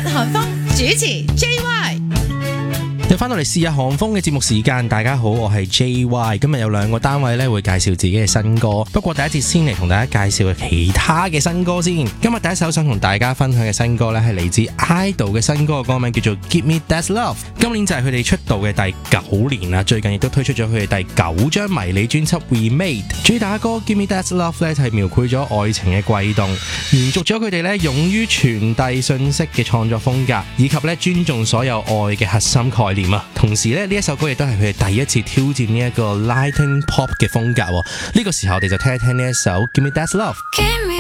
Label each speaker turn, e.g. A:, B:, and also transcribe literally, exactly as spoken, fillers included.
A: 韓風主持 J Y。
B: 又翻到嚟試下韓風嘅節目時間，大家好，我係 J Y。今日有兩個單位咧會介紹自己嘅新歌，不過第一節先嚟同大家介紹其他嘅新歌先。今日第一首想同大家分享嘅新歌咧係嚟自 idol 嘅新歌，歌名叫做 Give Me That Love。今年就係佢哋出道嘅第九年啦，最近亦都推出咗佢哋第九張迷你專輯 Remade。主打歌 Give Me That Love 咧係描繪咗愛情嘅悸動，延續咗佢哋咧勇於傳遞信息嘅創作風格，以及咧尊重所有愛嘅核心概念。同時咧，呢一首歌亦都係佢哋第一次挑戰呢一個 Latin Pop 嘅風格。呢個時候我哋就聽一聽呢一首 Give Me That Love。
C: Give me